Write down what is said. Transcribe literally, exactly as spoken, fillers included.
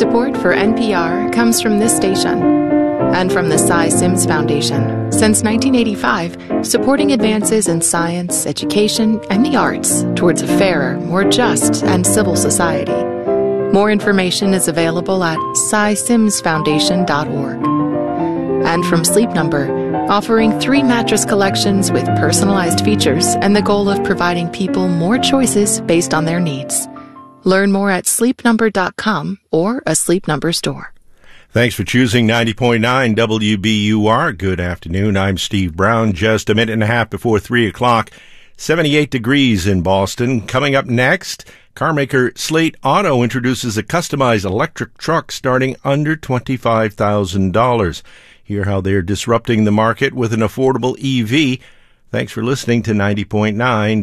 Support for N P R comes from this station and from the Cy Sims Foundation. Since nineteen eighty-five, supporting advances in science, education, and the arts towards a fairer, more just, and civil society. More information is available at cy sims foundation dot org. And from Sleep Number, offering three mattress collections with personalized features and the goal of providing people more choices based on their needs. Learn more at sleep number dot com or a Sleep Number store. Thanks for choosing ninety point nine W B U R. Good afternoon. I'm Steve Brown. Just a minute and a half before three o'clock. seventy-eight degrees in Boston. Coming up next, carmaker Slate Auto introduces a customized electric truck starting under twenty-five thousand dollars. Hear how they're disrupting the market with an affordable E V. Thanks for listening to ninety point nine